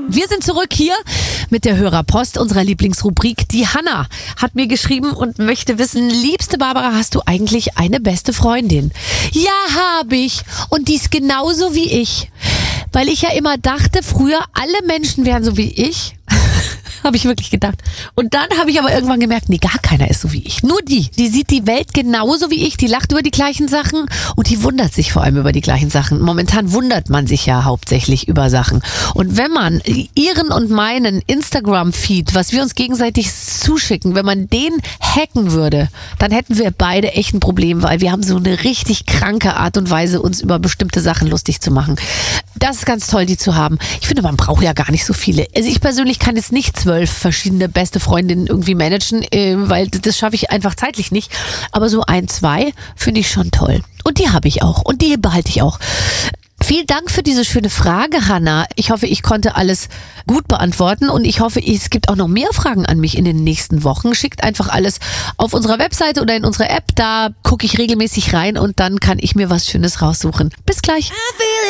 Wir sind zurück hier mit der Hörerpost, unserer Lieblingsrubrik. Die Hanna hat mir geschrieben und möchte wissen, liebste Barbara, hast du eigentlich eine beste Freundin? Ja, habe ich. Und die ist genauso wie ich. Weil ich ja immer dachte, früher alle Menschen wären so wie ich. Habe ich wirklich gedacht. Und dann habe ich aber irgendwann gemerkt, nee, gar keiner ist so wie ich. Nur die. Die sieht die Welt genauso wie ich. Die lacht über die gleichen Sachen und die wundert sich vor allem über die gleichen Sachen. Momentan wundert man sich ja hauptsächlich über Sachen. Und wenn man ihren und meinen Instagram-Feed, was wir uns gegenseitig zuschicken, wenn man den hacken würde, dann hätten wir beide echt ein Problem, weil wir haben so eine richtig kranke Art und Weise, uns über bestimmte Sachen lustig zu machen. Das ist ganz toll, die zu haben. Ich finde, man braucht ja gar nicht so viele. Also ich persönlich kann jetzt nicht 12 verschiedene beste Freundinnen irgendwie managen, weil das schaffe ich einfach zeitlich nicht. Aber so 1, 2 finde ich schon toll. Und die habe ich auch. Und die behalte ich auch. Vielen Dank für diese schöne Frage, Hanna. Ich hoffe, ich konnte alles gut beantworten und ich hoffe, es gibt auch noch mehr Fragen an mich in den nächsten Wochen. Schickt einfach alles auf unserer Webseite oder in unsere App. Da gucke ich regelmäßig rein und dann kann ich mir was Schönes raussuchen. Bis gleich.